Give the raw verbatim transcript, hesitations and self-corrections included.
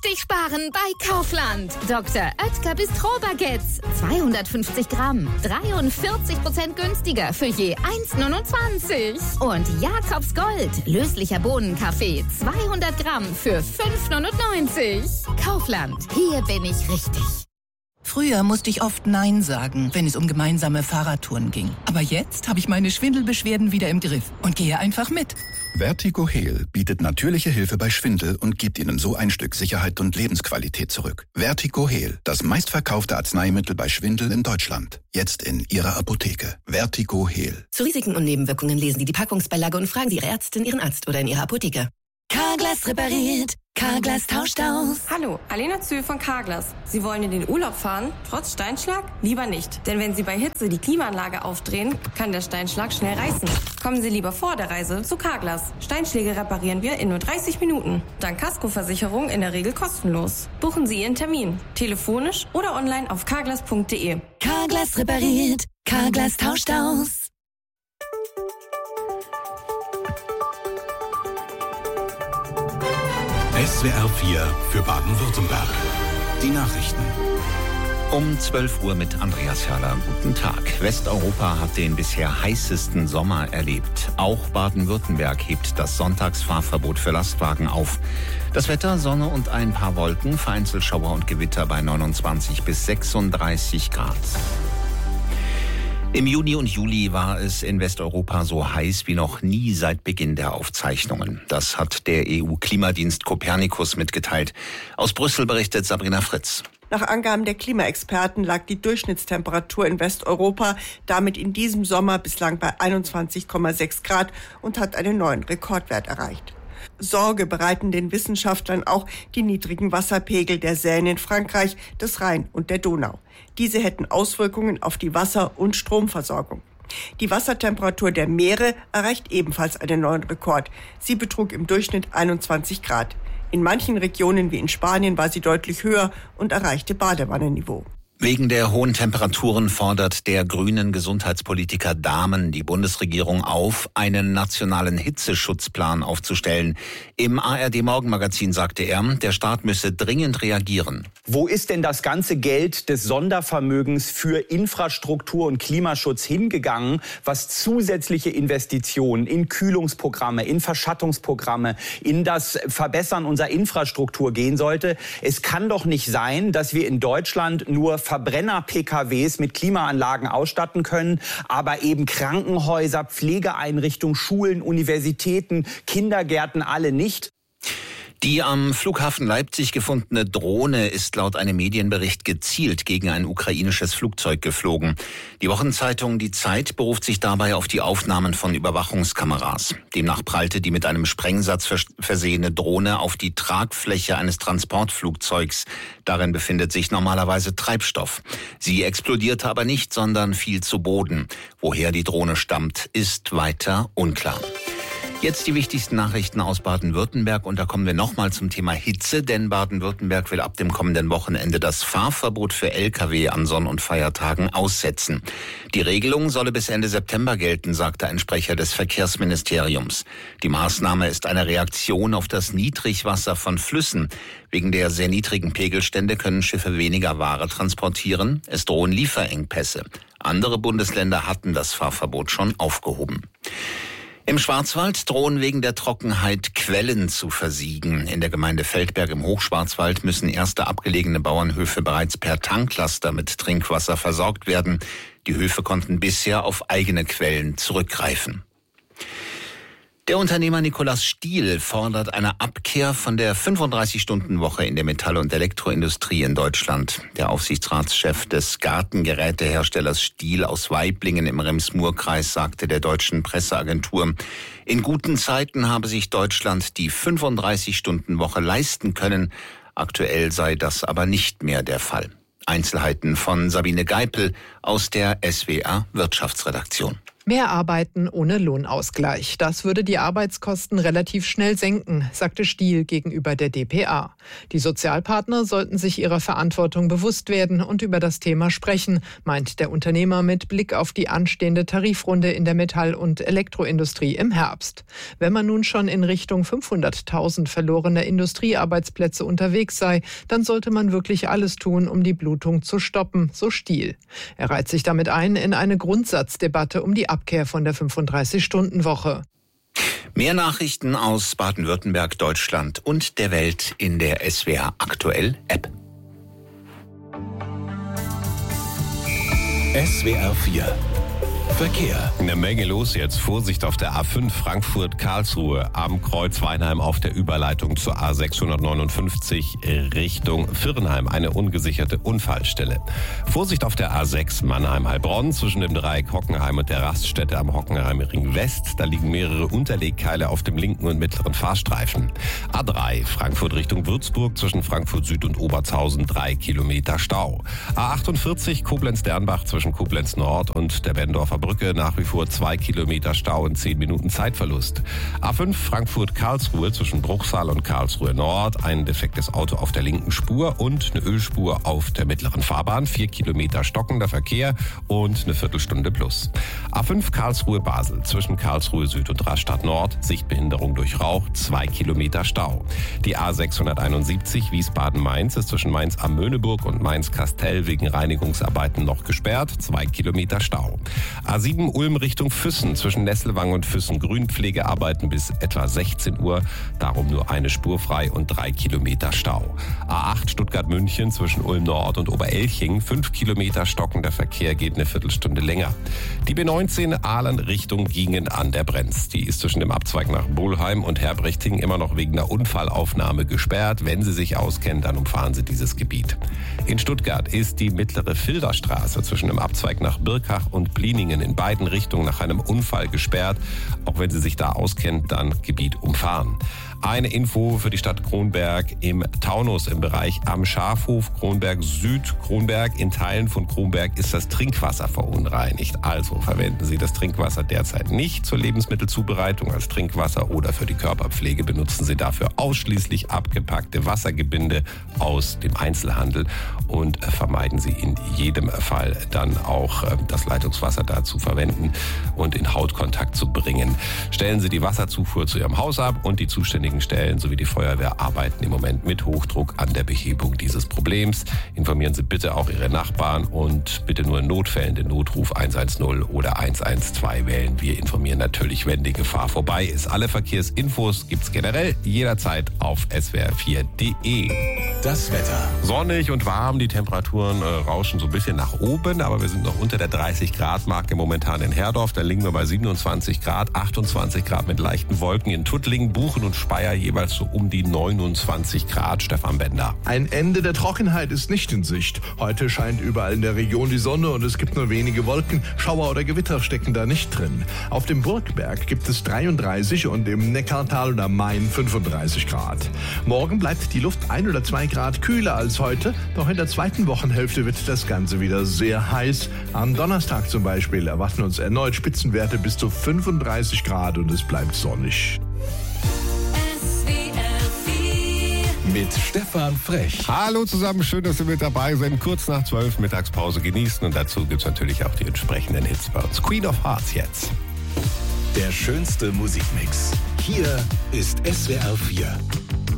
richtig sparen bei Kaufland. Doktor Oetker Bistro-Baguettes. zweihundertfünfzig Gramm. dreiundvierzig Prozent günstiger für je eins Komma neunundzwanzig. Und Jakobs Gold. Löslicher Bohnenkaffee. zweihundert Gramm für fünf Komma neunundneunzig. Kaufland. Hier bin ich richtig. Früher musste ich oft Nein sagen, wenn es um gemeinsame Fahrradtouren ging. Aber jetzt habe ich meine Schwindelbeschwerden wieder im Griff und gehe einfach mit. Vertigo Heal bietet natürliche Hilfe bei Schwindel und gibt Ihnen so ein Stück Sicherheit und Lebensqualität zurück. Vertigo Heal, das meistverkaufte Arzneimittel bei Schwindel in Deutschland. Jetzt in Ihrer Apotheke. Vertigo Heal. Zu Risiken und Nebenwirkungen lesen Sie die Packungsbeilage und fragen Sie Ihre Ärztin, Ihren Arzt oder in Ihrer Apotheke. Carglass repariert. Carglass tauscht aus. Hallo, Alena Zühl von Carglass. Sie wollen in den Urlaub fahren, trotz Steinschlag? Lieber nicht. Denn wenn Sie bei Hitze die Klimaanlage aufdrehen, kann der Steinschlag schnell reißen. Kommen Sie lieber vor der Reise zu Carglass. Steinschläge reparieren wir in nur dreißig Minuten. Dank Kaskoversicherung in der Regel kostenlos. Buchen Sie Ihren Termin. Telefonisch oder online auf carglass punkt de. Carglass repariert. Carglass tauscht aus. S W R vier für Baden-Württemberg. Die Nachrichten. Um zwölf Uhr mit Andreas Herrler. Guten Tag. Westeuropa hat den bisher heißesten Sommer erlebt. Auch Baden-Württemberg hebt das Sonntagsfahrverbot für Lastwagen auf. Das Wetter, Sonne und ein paar Wolken, vereinzelt Schauer und Gewitter bei neunundzwanzig bis sechsunddreißig Grad. Im Juni und Juli war es in Westeuropa so heiß wie noch nie seit Beginn der Aufzeichnungen. Das hat der E U-Klimadienst Copernicus mitgeteilt. Aus Brüssel berichtet Sabrina Fritz. Nach Angaben der Klimaexperten lag die Durchschnittstemperatur in Westeuropa damit in diesem Sommer bislang bei einundzwanzig Komma sechs Grad und hat einen neuen Rekordwert erreicht. Sorge bereiten den Wissenschaftlern auch die niedrigen Wasserpegel der Seine in Frankreich, des Rhein und der Donau. Diese hätten Auswirkungen auf die Wasser- und Stromversorgung. Die Wassertemperatur der Meere erreicht ebenfalls einen neuen Rekord. Sie betrug im Durchschnitt einundzwanzig Grad. In manchen Regionen wie in Spanien war sie deutlich höher und erreichte Badewannenniveau. Wegen der hohen Temperaturen fordert der grünen Gesundheitspolitiker Dahmen die Bundesregierung auf, einen nationalen Hitzeschutzplan aufzustellen. Im A R D-Morgenmagazin sagte er, der Staat müsse dringend reagieren. Wo ist denn das ganze Geld des Sondervermögens für Infrastruktur und Klimaschutz hingegangen, was zusätzliche Investitionen in Kühlungsprogramme, in Verschattungsprogramme, in das Verbessern unserer Infrastruktur gehen sollte? Es kann doch nicht sein, dass wir in Deutschland nur Verbrenner-P K Ws mit Klimaanlagen ausstatten können, aber eben Krankenhäuser, Pflegeeinrichtungen, Schulen, Universitäten, Kindergärten alle nicht. Die am Flughafen Leipzig gefundene Drohne ist laut einem Medienbericht gezielt gegen ein ukrainisches Flugzeug geflogen. Die Wochenzeitung Die Zeit beruft sich dabei auf die Aufnahmen von Überwachungskameras. Demnach prallte die mit einem Sprengsatz versehene Drohne auf die Tragfläche eines Transportflugzeugs. Darin befindet sich normalerweise Treibstoff. Sie explodierte aber nicht, sondern fiel zu Boden. Woher die Drohne stammt, ist weiter unklar. Jetzt die wichtigsten Nachrichten aus Baden-Württemberg und da kommen wir nochmal zum Thema Hitze, denn Baden-Württemberg will ab dem kommenden Wochenende das Fahrverbot für L K W an Sonn- und Feiertagen aussetzen. Die Regelung solle bis Ende September gelten, sagte ein Sprecher des Verkehrsministeriums. Die Maßnahme ist eine Reaktion auf das Niedrigwasser von Flüssen. Wegen der sehr niedrigen Pegelstände können Schiffe weniger Ware transportieren. Es drohen Lieferengpässe. Andere Bundesländer hatten das Fahrverbot schon aufgehoben. Im Schwarzwald drohen wegen der Trockenheit Quellen zu versiegen. In der Gemeinde Feldberg im Hochschwarzwald müssen erste abgelegene Bauernhöfe bereits per Tanklaster mit Trinkwasser versorgt werden. Die Höfe konnten bisher auf eigene Quellen zurückgreifen. Der Unternehmer Nikolaus Stihl fordert eine Abkehr von der fünfunddreißig-Stunden-Woche in der Metall- und Elektroindustrie in Deutschland. Der Aufsichtsratschef des Gartengeräteherstellers Stihl aus Waiblingen im Rems-Murr-Kreis sagte der deutschen Presseagentur, in guten Zeiten habe sich Deutschland die fünfunddreißig-Stunden-Woche leisten können. Aktuell sei das aber nicht mehr der Fall. Einzelheiten von Sabine Geipel aus der S W R Wirtschaftsredaktion. Mehr Arbeiten ohne Lohnausgleich. Das würde die Arbeitskosten relativ schnell senken, sagte Stiel gegenüber der d p a. Die Sozialpartner sollten sich ihrer Verantwortung bewusst werden und über das Thema sprechen, meint der Unternehmer mit Blick auf die anstehende Tarifrunde in der Metall- und Elektroindustrie im Herbst. Wenn man nun schon in Richtung fünfhunderttausend verlorene Industriearbeitsplätze unterwegs sei, dann sollte man wirklich alles tun, um die Blutung zu stoppen, so Stiel. Er reiht sich damit ein in eine Grundsatzdebatte um die Abkehr von der fünfunddreißig-Stunden-Woche. Mehr Nachrichten aus Baden-Württemberg, Deutschland und der Welt in der S W R Aktuell App. S W R vier Verkehr. Eine Menge los jetzt. Vorsicht auf der A fünf Frankfurt-Karlsruhe am Kreuz Weinheim auf der Überleitung zur A sechshundertneunundfünfzig Richtung Viernheim. Eine ungesicherte Unfallstelle. Vorsicht auf der A sechs Mannheim-Heilbronn zwischen dem Dreieck Hockenheim und der Raststätte am Hockenheimring West. Da liegen mehrere Unterlegkeile auf dem linken und mittleren Fahrstreifen. A drei Frankfurt Richtung Würzburg zwischen Frankfurt Süd und Obertshausen drei Kilometer Stau. A achtundvierzig Koblenz-Dernbach zwischen Koblenz Nord und der Bendorfer Brücke nach wie vor zwei Kilometer Stau und zehn Minuten Zeitverlust. A fünf Frankfurt-Karlsruhe zwischen Bruchsal und Karlsruhe Nord. Ein defektes Auto auf der linken Spur und eine Ölspur auf der mittleren Fahrbahn. Vier Kilometer stockender Verkehr und eine Viertelstunde plus. A fünf Karlsruhe-Basel zwischen Karlsruhe Süd und Rastatt Nord. Sichtbehinderung durch Rauch. Zwei Kilometer Stau. Die A sechshunderteinundsiebzig Wiesbaden-Mainz ist zwischen Mainz am Möhneburg und Mainz-Kastell wegen Reinigungsarbeiten noch gesperrt. Zwei Kilometer Stau. A sieben Ulm Richtung Füssen zwischen Nesselwang und Füssen Grünpflegearbeiten bis etwa sechzehn Uhr. Darum nur eine Spur frei und drei Kilometer Stau. A acht Stuttgart-München zwischen Ulm Nord und Oberelching. Fünf Kilometer stockender Verkehr geht eine Viertelstunde länger. Die B neunzehn Aalen Richtung Gingen an der Brenz. Die ist zwischen dem Abzweig nach Bolheim und Herbrechting immer noch wegen einer Unfallaufnahme gesperrt. Wenn Sie sich auskennen, dann umfahren Sie dieses Gebiet. In Stuttgart ist die mittlere Filderstraße zwischen dem Abzweig nach Birkach und Bliningen in beiden Richtungen nach einem Unfall gesperrt. Auch wenn Sie sich da auskennen, dann Gebiet umfahren. Eine Info für die Stadt Kronberg im Taunus im Bereich am Schafhof, Kronberg Süd, Kronberg. In Teilen von Kronberg ist das Trinkwasser verunreinigt. Also verwenden Sie das Trinkwasser derzeit nicht zur Lebensmittelzubereitung als Trinkwasser oder für die Körperpflege. Benutzen Sie dafür ausschließlich abgepackte Wassergebinde aus dem Einzelhandel und vermeiden Sie in jedem Fall dann auch das Leitungswasser da zu verwenden und in Hautkontakt zu bringen. Stellen Sie die Wasserzufuhr zu Ihrem Haus ab und die zuständigen Stellen sowie die Feuerwehr arbeiten im Moment mit Hochdruck an der Behebung dieses Problems. Informieren Sie bitte auch Ihre Nachbarn und bitte nur in Notfällen den Notruf eins eins null oder eins eins zwei wählen. Wir informieren natürlich, wenn die Gefahr vorbei ist. Alle Verkehrsinfos gibt's generell jederzeit auf S W R vier punkt de. Das Wetter. Sonnig und warm, die Temperaturen äh, rauschen so ein bisschen nach oben, aber wir sind noch unter der dreißig Grad Marke momentan in Herdorf. Da liegen wir bei siebenundzwanzig Grad, achtundzwanzig Grad mit leichten Wolken. In Tuttlingen, Buchen und Speyer jeweils so um die neunundzwanzig Grad. Stefan Bender. Ein Ende der Trockenheit ist nicht in Sicht. Heute scheint überall in der Region die Sonne und es gibt nur wenige Wolken. Schauer oder Gewitter stecken da nicht drin. Auf dem Burgberg gibt es dreiunddreißig und im Neckartal und am Main fünfunddreißig Grad. Morgen bleibt die Luft ein oder zwei Grad kühler als heute, doch in der zweiten Wochenhälfte wird das Ganze wieder sehr heiß. Am Donnerstag zum Beispiel erwarten uns erneut Spitzenwerte bis zu fünfunddreißig Grad und es bleibt sonnig. Mit Stefan Frech. Hallo zusammen, schön, dass Sie mit dabei sind. Kurz nach zwölf, Mittagspause genießen und dazu gibt es natürlich auch die entsprechenden Hits bei uns. Queen of Hearts jetzt. Der schönste Musikmix. Hier ist S W R vier.